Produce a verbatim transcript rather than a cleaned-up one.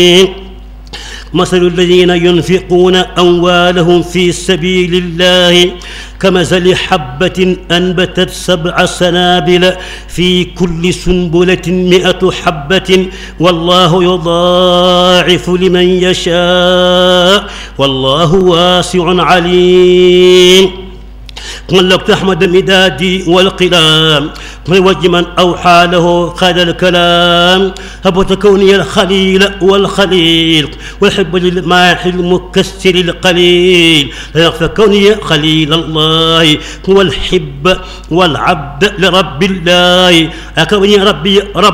مثل الذين ينفقون أموالهم في سبيل الله كمثل حبة أنبتت سبع سنابل في كل سنبلة مئة حبة والله يضاعف لمن يشاء والله واسع عليم. ملكت أحمد المدادي والقلام من وجه من أوحى له قال الكلام هبت كوني الخليل والخليل والحب للماح المكسر القليل فكوني خليل الله هو الحب والعبد لرب الله أكوني ربي رب